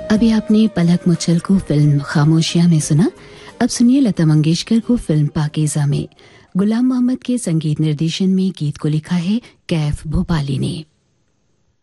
अभी आपने पलक मुचल को फिल्म खामोशियां में सुना। अब सुनिए लता मंगेशकर को फिल्म पाकीज़ा में। गुलाम मोहम्मद के संगीत निर्देशन में गीत को लिखा है कैफ भोपाली ने।